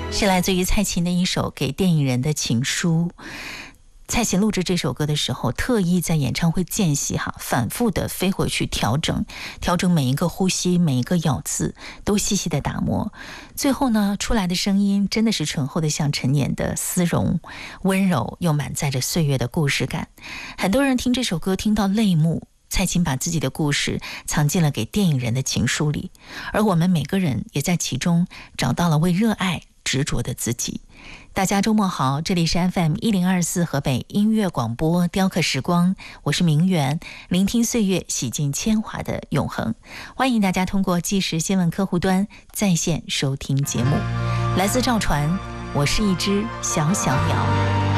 是来自于蔡琴的一首给电影人的情书。蔡琴录制这首歌的时候，特意在演唱会间隙反复的飞回去调整每一个呼吸，每一个咬字都细细的打磨。最后呢，出来的声音真的是醇厚的像陈年的丝绒，温柔又满载着岁月的故事感。很多人听这首歌听到泪目，蔡琴把自己的故事藏进了给电影人的情书里，而我们每个人也在其中找到了为热爱执着的自己。大家周末好，这里是 FM1024 河北音乐广播雕刻时光，我是明媛，聆听岁月，洗尽铅华的永恒。欢迎大家通过即时新闻客户端在线收听节目。来自赵传，我是一只小小鸟。